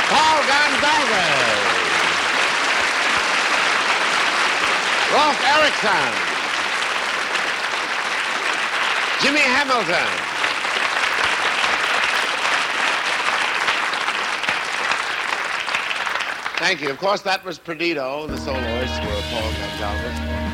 Paul Gonsalves, Rolf Erickson, Jimmy Hamilton, thank you. Of course, that was Perdido. The soloists were Paul Gonsalves.